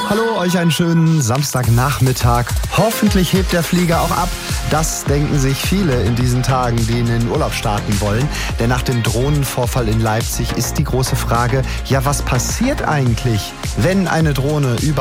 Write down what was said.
Hallo, euch einen schönen Samstagnachmittag. Hoffentlich hebt der Flieger auch ab. Das denken sich viele in diesen Tagen, die in den Urlaub starten wollen. Denn nach dem Drohnenvorfall in Leipzig ist die große Frage, ja, was passiert eigentlich, wenn eine Drohne über